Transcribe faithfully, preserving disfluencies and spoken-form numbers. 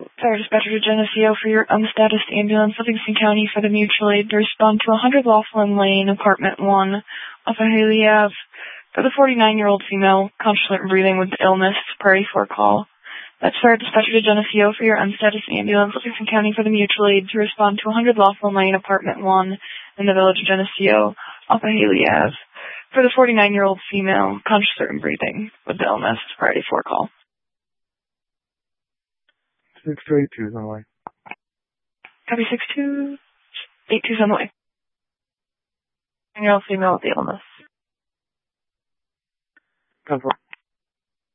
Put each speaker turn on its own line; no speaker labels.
Fire dispatcher to Geneseo for your unstatused ambulance, Livingston County for the mutual aid to respond to one hundred Laughlin Lane, apartment one, off of Haley Ave. For the forty-nine-year-old female, conscious and breathing with illness, priority four call. That's fire dispatcher to Geneseo for your unstatused ambulance, Livingston County for the mutual aid to respond to one hundred Laughlin Lane, apartment one, in the village of Geneseo, off of Haley Ave. For the forty-nine-year-old female, conscious and breathing with illness, priority four call.
six two eight two is on the way.
Copy six two eight two is on the way.
forty-nine-year-old female with illness.
Confirm.